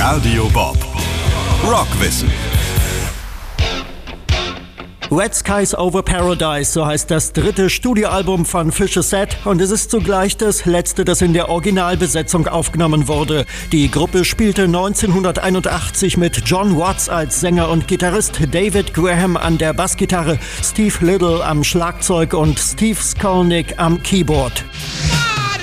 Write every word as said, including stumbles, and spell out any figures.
Radio Bob. Rockwissen. Red Skies Over Paradise, so heißt das dritte Studioalbum von Fish Set, und es ist zugleich das letzte, das in der Originalbesetzung aufgenommen wurde. Die Gruppe spielte neunzehnhunderteinundachtzig mit John Watts als Sänger und Gitarrist, David Graham an der Bassgitarre, Steve Little am Schlagzeug und Steve Skolnick am Keyboard.